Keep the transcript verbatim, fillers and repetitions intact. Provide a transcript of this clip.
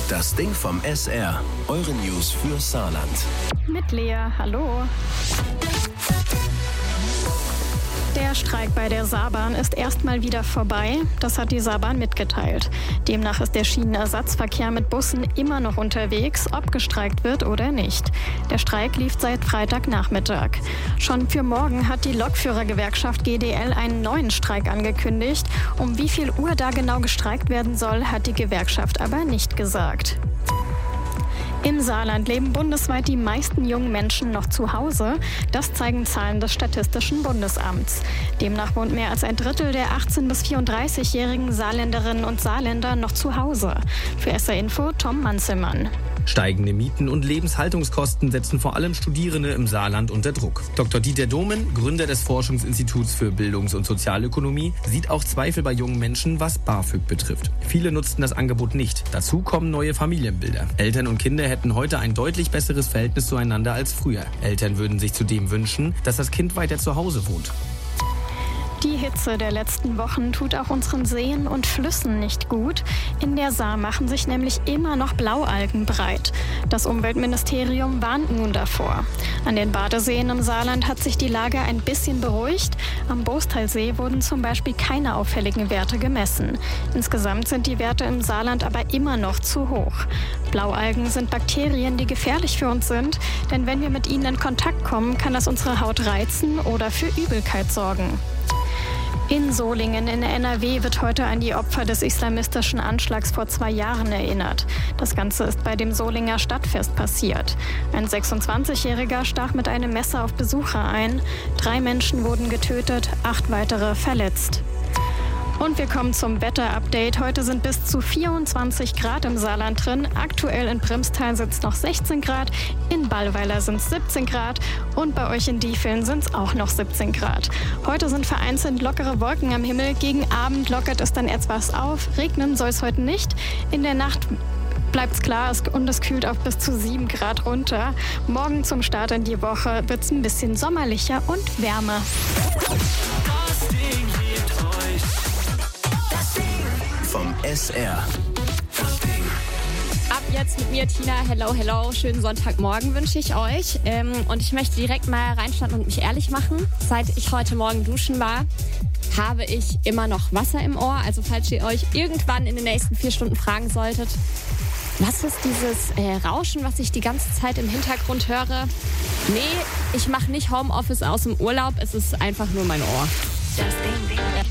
Das Ding vom S R. Eure News für Saarland. Mit Lea, hallo. Der Streik bei der Saarbahn ist erstmal wieder vorbei. Das hat die Saarbahn mitgeteilt. Demnach ist der Schienenersatzverkehr mit Bussen immer noch unterwegs, ob gestreikt wird oder nicht. Der Streik lief seit Freitagnachmittag. Schon für morgen hat die Lokführergewerkschaft G D L einen neuen Streik angekündigt. Um wie viel Uhr da genau gestreikt werden soll, hat die Gewerkschaft aber nicht gesagt. Im Saarland leben bundesweit die meisten jungen Menschen noch zu Hause. Das zeigen Zahlen des Statistischen Bundesamts. Demnach wohnt mehr als ein Drittel der achtzehn- bis vierunddreißigjährigen Saarländerinnen und Saarländer noch zu Hause. Für S R Info Tom Manzelmann. Steigende Mieten und Lebenshaltungskosten setzen vor allem Studierende im Saarland unter Druck. Doktor Dieter Domen, Gründer des Forschungsinstituts für Bildungs- und Sozialökonomie, sieht auch Zweifel bei jungen Menschen, was BAföG betrifft. Viele nutzten das Angebot nicht. Dazu kommen neue Familienbilder. Eltern und Kinder hätten heute ein deutlich besseres Verhältnis zueinander als früher. Eltern würden sich zudem wünschen, dass das Kind weiter zu Hause wohnt. Die Hitze der letzten Wochen tut auch unseren Seen und Flüssen nicht gut. In der Saar machen sich nämlich immer noch Blaualgen breit. Das Umweltministerium warnt nun davor. An den Badeseen im Saarland hat sich die Lage ein bisschen beruhigt. Am Bostalsee wurden zum Beispiel keine auffälligen Werte gemessen. Insgesamt sind die Werte im Saarland aber immer noch zu hoch. Blaualgen sind Bakterien, die gefährlich für uns sind, denn wenn wir mit ihnen in Kontakt kommen, kann das unsere Haut reizen oder für Übelkeit sorgen. In Solingen in N R W wird heute an die Opfer des islamistischen Anschlags vor zwei Jahren erinnert. Das Ganze ist bei dem Solinger Stadtfest passiert. Ein sechsundzwanzigjähriger stach mit einem Messer auf Besucher ein. Drei Menschen wurden getötet, acht weitere verletzt. Und wir kommen zum Wetter-Update. Heute sind bis zu vierundzwanzig Grad im Saarland drin. Aktuell in Primstal sind es noch sechzehn Grad, in Ballweiler sind es siebzehn Grad und bei euch in Diefeln sind es auch noch siebzehn Grad. Heute sind vereinzelt lockere Wolken am Himmel. Gegen Abend lockert es dann etwas auf. Regnen soll es heute nicht. In der Nacht bleibt es klar und es kühlt auf bis zu sieben Grad runter. Morgen zum Start in die Woche wird es ein bisschen sommerlicher und wärmer. Das Ding liebt euch. Vom S R. Ab jetzt mit mir, Tina. Hello, hello. Schönen Sonntagmorgen wünsche ich euch. Ähm, und ich möchte direkt mal reinstarten und mich ehrlich machen. Seit ich heute Morgen duschen war, habe ich immer noch Wasser im Ohr. Also falls ihr euch irgendwann in den nächsten vier Stunden fragen solltet, was ist dieses äh, Rauschen, was ich die ganze Zeit im Hintergrund höre? Nee, ich mache nicht Homeoffice aus dem Urlaub. Es ist einfach nur mein Ohr. Das Ding.